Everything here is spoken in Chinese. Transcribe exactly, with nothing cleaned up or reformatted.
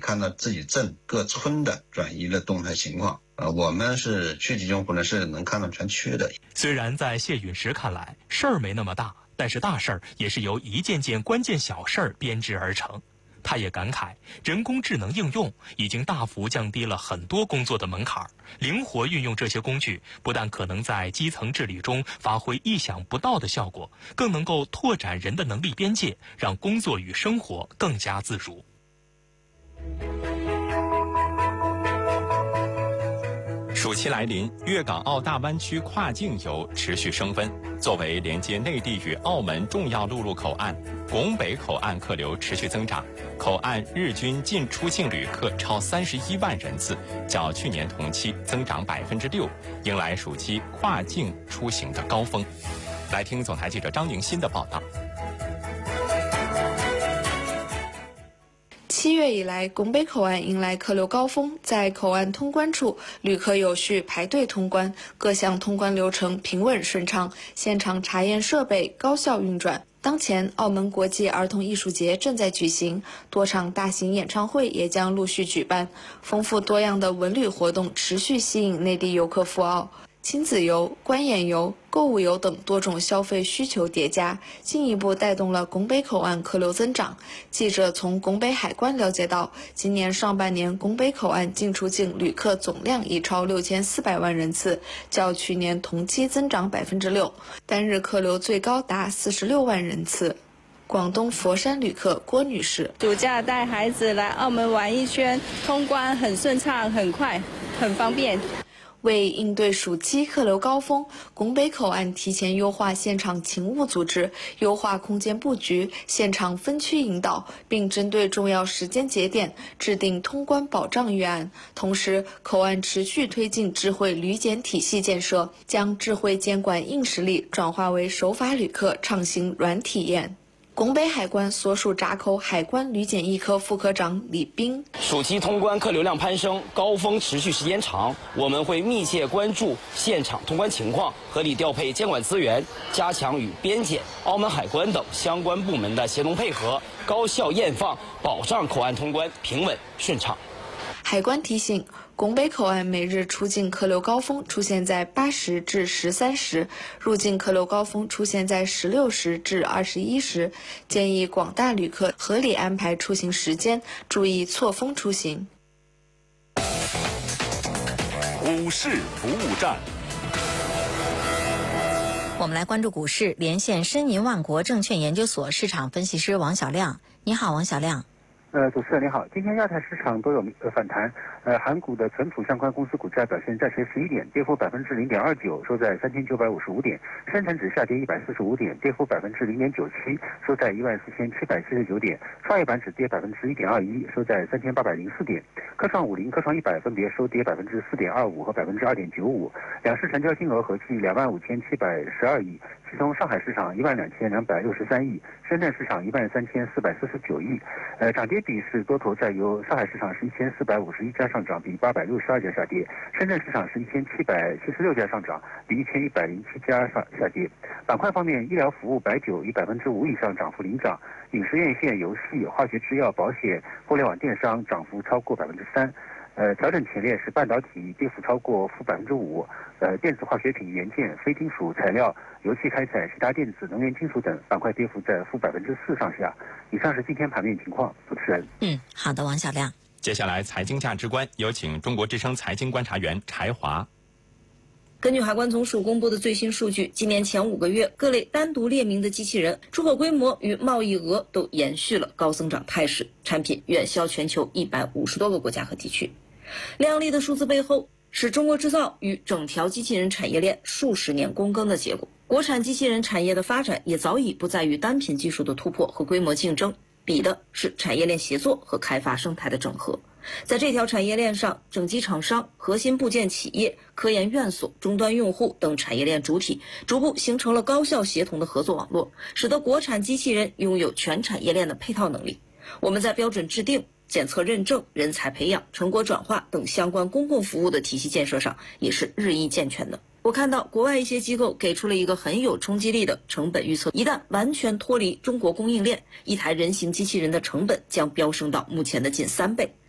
看到自己镇各村的转移的动态情况。呃，我们是区级用户呢，是能看到全区的。 虽然在谢陨石看来事儿没那么大，但是大事儿也是由一件件关键小事儿编织而成。他也感慨，人工智能应用已经大幅降低了很多工作的门槛，灵活运用这些工具，不但可能在基层治理中发挥意想不到的效果，更能够拓展人的能力边界，让工作与生活更加自如。 暑期来临，粤港澳大湾区跨境游持续升温。作为连接内地与澳门重要陆路口岸，拱北口岸客流持续增长，口岸日均进出境旅客超三十一万人次，较去年同期增长百分之六，迎来暑期跨境出行的高峰。来听总台记者张宁新的报道。 七月以来，拱北口岸迎来客流高峰，在口岸通关处，旅客有序排队通关，各项通关流程平稳顺畅，现场查验设备高效运转。当前，澳门国际儿童艺术节正在举行，多场大型演唱会也将陆续举办，丰富多样的文旅活动持续吸引内地游客赴澳。亲子游、观演游、购物游等多种消费需求叠加，进一步带动了拱北口岸客流增长。记者从拱北海关了解到，今年上半年拱北口岸进出境旅客总量已超六千四百万人次，较去年同期增长百分之六，单日客流最高达四十六万人次。广东佛山旅客郭女士， 暑假带孩子来澳门玩一圈，通关很顺畅、很快、很方便。 为应对暑期客流高峰，拱北口岸提前优化现场勤务组织，优化空间布局，现场分区引导，并针对重要时间节点制定通关保障预案。同时，口岸持续推进智慧旅检体系建设，将智慧监管硬实力转化为守法旅客畅行软体验。拱北海关所属闸口海关旅检一科副科长李斌， 暑期通关客流量攀升，高峰持续时间长，我们会密切关注现场通关情况，合理调配监管资源，加强与边检、澳门海关等相关部门的协同配合，高效验放，保障口岸通关平稳顺畅。 海关提醒，拱北口岸每日出境客流高峰出现在八时至十三时，入境客流高峰出现在十六时至二十一时，建议广大旅客合理安排出行时间，注意错峰出行。 股市服务站， 我们来关注股市，连线申银万国证券研究所市场分析师王小亮。你好，王小亮。 呃，主持人你好，今天亚太市场都有呃反弹，呃，韩股的存储相关公司股价表现暂时十一点，跌幅百分之零点二九，收在三千九百五十五点；深成指下跌一百四十五点，跌幅百分之零点九七，收在一万四千七百七十九点；创业板指跌百分之一点二一，收在三千八百零四点；科创五零、科创一百分别收跌百分之四点二五和百分之二点九五，两市成交金额合计两万五千七百十二亿，其中上海市场一万两千两百六十三亿，深圳市场一万三千四百四十九亿，呃，涨跌比是多头在由上海市场是一千四百五十一家上涨，比八百六十二家下跌；深圳市场是一千七百七十六家上涨，比一千一百零七家上下跌。板块方面，医疗服务、白酒以百分之五以上涨幅领涨，饮食院线、游戏、化学制药、保险、互联网电商涨幅超过百分之三。呃，调整前列是半导体跌幅超过负百分之五，呃，电子化学品、元件、非金属材料、油气开采、其他电子、能源金属等板块跌幅在负百分之四上下。以上是今天盘面情况，主持人。 嗯，好的，王小亮。 接下来财经价值观，有请中国之声财经观察员柴华。 根据海关总署公布的最新数据，今年前五个月，各类单独列明的机器人出口规模与贸易额都延续了高增长态势，产品远销全球一百五十多个国家和地区。亮丽的数字背后，是中国制造与整条机器人产业链数十年躬耕的结果。国产机器人产业的发展也早已不在于单品技术的突破和规模竞争，比的是产业链协作和开发生态的整合。在这条产业链上，整机厂商、核心部件企业、科研院所、终端用户等产业链主体逐步形成了高效协同的合作网络，使得国产机器人拥有全产业链的配套能力。我们在标准制定、检测认证、人才培养、成果转化等相关公共服务的体系建设上也是日益健全的。我看到国外一些机构给出了一个很有冲击力的成本预测，一旦完全脱离中国供应链，一台人形机器人的成本将飙升到目前的近三倍。